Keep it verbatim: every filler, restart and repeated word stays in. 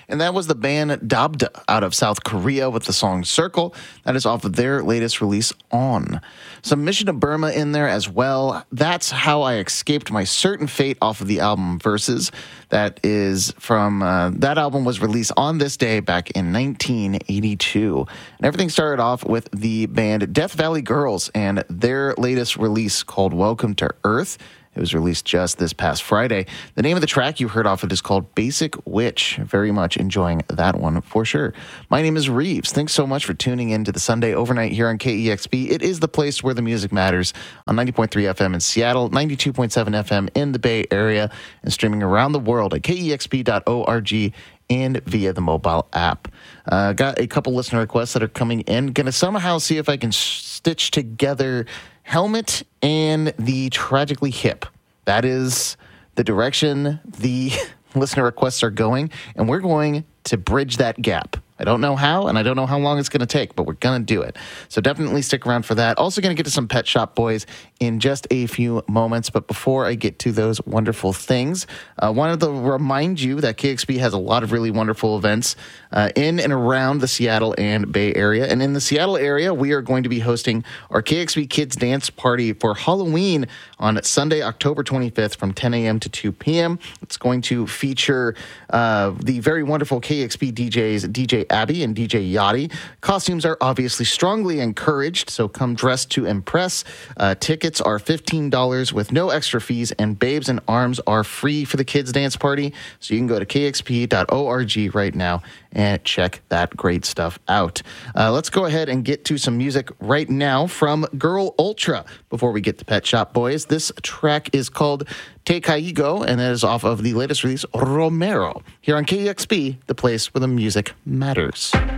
And that was the band Dabda out of South Korea with the song Circle. That is off of their latest release, On. Some Mission to Burma in there as well. That's How I Escaped My Certain Fate off of the album Verses. That is from, uh, that album was released on this day back in nineteen eighty-two. And everything started off with the band Death Valley Girls and their latest release called Welcome to Earth. It was released just this past Friday. The name of the track you heard off it is called Basic Witch. Very much enjoying that one for sure. My name is Reeves. Thanks so much for tuning in to the Sunday Overnight here on K E X P. It is the place where the music matters on ninety point three F M in Seattle, ninety-two point seven F M in the Bay Area, and streaming around the world at K E X P dot org and via the mobile app. Uh, got a couple listener requests that are coming in. Gonna somehow see if I can stitch together Helmet and the Tragically Hip. That is the direction the listener requests are going, and we're going to bridge that gap. I don't know how, and I don't know how long it's going to take, but we're going to do it. So definitely stick around for that. Also going to get to some Pet Shop Boys in just a few moments. But before I get to those wonderful things, I uh, wanted to remind you that K X P has a lot of really wonderful events uh, in and around the Seattle and Bay Area. And in the Seattle area, we are going to be hosting our K X P Kids Dance Party for Halloween on Sunday, October twenty-fifth from ten a.m. to two p.m. It's going to feature uh, the very wonderful K X P D Js, D J Abby and D J Yachty. Costumes are obviously strongly encouraged, so come dressed to impress. Uh, tickets are fifteen dollars with no extra fees, and Babes in Arms are free for the kids' dance party. So you can go to K X P dot org right now and check that great stuff out. Uh, let's go ahead and get to some music right now from Girl Ultra before we get to Pet Shop Boys. This track is called Te Caigo, and that is off of the latest release, Romero, here on K E X P, the place where the music matters.